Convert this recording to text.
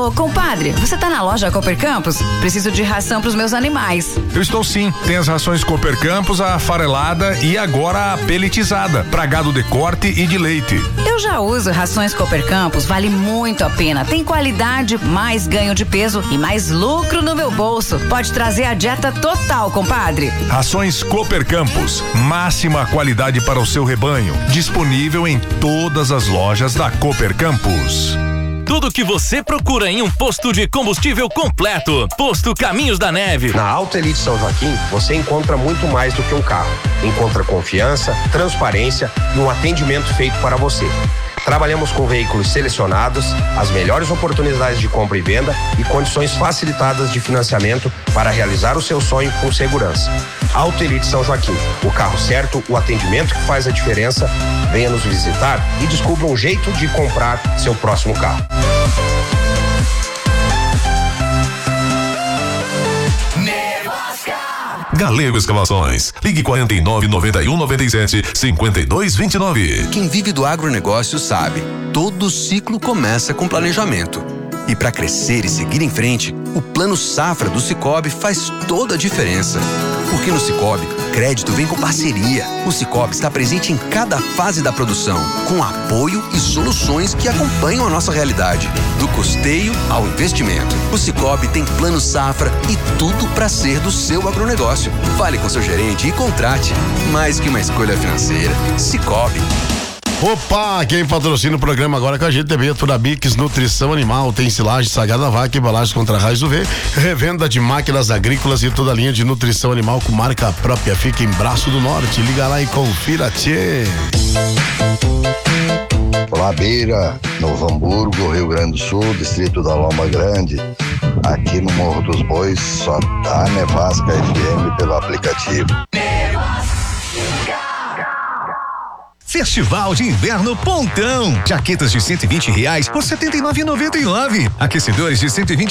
Ô, compadre, você tá na loja Cooper Campos? Preciso de ração pros meus animais. Eu estou sim. Tem as rações Cooper Campos, a farelada e agora a pelletizada, pra gado de corte e de leite. Eu já uso rações Cooper Campos, vale muito a pena. Tem qualidade, mais ganho de peso e mais lucro no meu bolso. Pode trazer a dieta total, compadre. Rações Cooper Campos, máxima qualidade para o seu rebanho. Disponível em todas as lojas da Cooper Campos. Tudo que você procura em um posto de combustível completo. Posto Caminhos da Neve. Na Auto Elite São Joaquim, você encontra muito mais do que um carro. Encontra confiança, transparência e um atendimento feito para você. Trabalhamos com veículos selecionados, as melhores oportunidades de compra e venda e condições facilitadas de financiamento para realizar o seu sonho com segurança. Auto Elite São Joaquim, o carro certo, o atendimento que faz a diferença. Venha nos visitar e descubra um jeito de comprar seu próximo carro. Galego Escavações. Ligue 49 91 97 52 29. Quem vive do agronegócio sabe, todo ciclo começa com planejamento. E para crescer e seguir em frente, o Plano Safra do Sicoob faz toda a diferença. Porque no Sicoob, crédito vem com parceria. O Sicoob está presente em cada fase da produção, com apoio e soluções que acompanham a nossa realidade, do custeio ao investimento. O Sicoob tem Plano Safra e tudo para ser do seu agronegócio. Fale com seu gerente e contrate. Mais que uma escolha financeira, Sicoob. Opa, quem patrocina o programa agora com a gente é Turabix Nutrição Animal, tem silagem sagrada vaca, embalagens contra raios UV, revenda de máquinas agrícolas e toda a linha de nutrição animal com marca própria. Fica em Braço do Norte, liga lá e confira, tchê. Olá, Beira, Novo Hamburgo, Rio Grande do Sul, distrito da Loma Grande. Aqui no Morro dos Bois só dá Nevasca FM pelo aplicativo. Festival de Inverno Pontão. Jaquetas de R$120 por R$79,99. Aquecedores de R$120